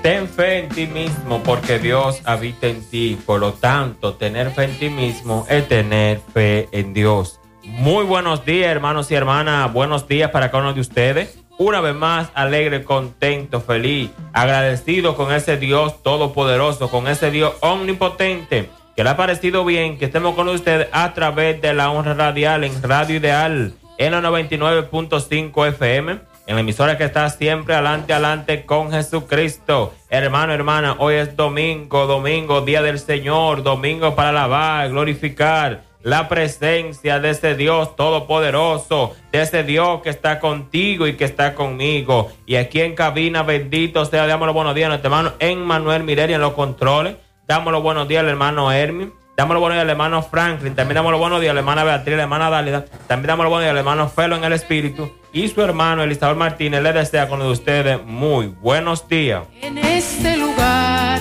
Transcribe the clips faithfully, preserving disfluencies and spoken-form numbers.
Ten fe en ti mismo porque Dios habita en ti. Por lo tanto, tener fe en ti mismo es tener fe en Dios. Muy buenos días, hermanos y hermanas. Buenos días para cada uno de ustedes. Una vez más, alegre, contento, feliz, agradecido con ese Dios todopoderoso, con ese Dios omnipotente, que le ha parecido bien que estemos con ustedes a través de la Honra Radial en Radio Ideal, en la noventa y nueve punto cinco F M, en la emisora que está siempre adelante, adelante con Jesucristo. Hermano, hermana, hoy es domingo, domingo, día del Señor, domingo para alabar, glorificar la presencia de ese Dios todopoderoso, de ese Dios que está contigo y que está conmigo. Y aquí en cabina, bendito sea, damos los buenos días a nuestro hermano Emmanuel Mireri en los controles. Damos los buenos días al hermano Hermin. Damos los buenos días al hermano Franklin. También damos los buenos días a la hermana Beatriz, a la hermana Dálida. También damos los buenos días al hermano Felo en el espíritu. Y su hermano Elizabeth Martínez le desea con ustedes muy buenos días. En este lugar.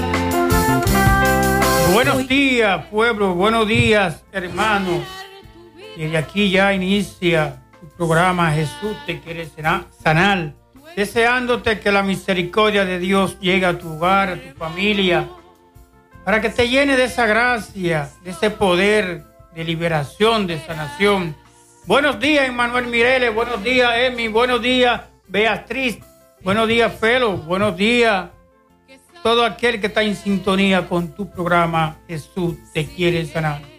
Buenos días, pueblo. Buenos días, hermanos. Y desde aquí ya inicia tu programa Jesús te quiere sanar. Deseándote que la misericordia de Dios llegue a tu hogar, a tu familia, para que te llene de esa gracia, de ese poder de liberación, de sanación. Buenos días, Emmanuel Mireles. Buenos días, Emi. Buenos días, Beatriz. Buenos días, Felo. Buenos días, todo aquel que está en sintonía con tu programa Jesús te quiere sanar.